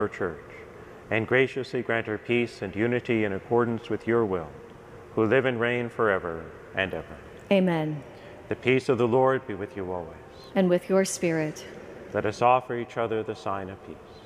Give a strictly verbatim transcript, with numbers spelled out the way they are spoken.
your church, and graciously grant her peace and unity in accordance with your will, who live and reign forever and ever. Amen. The peace of the Lord be with you always. And with your spirit. Let us offer each other the sign of peace.